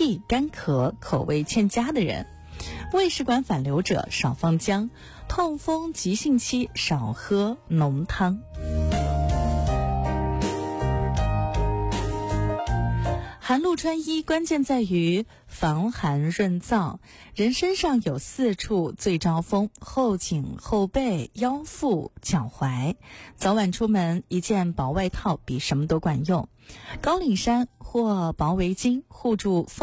涕、干咳、口味欠佳的人。胃食管反流者少放姜，痛风急性期少喝浓汤。寒露穿衣关键在于防寒润燥，人身上有4处最招风：后颈、后背、腰腹、脚踝。早晚出门，一件薄外套比什么都管用。高领衫或薄围巾护住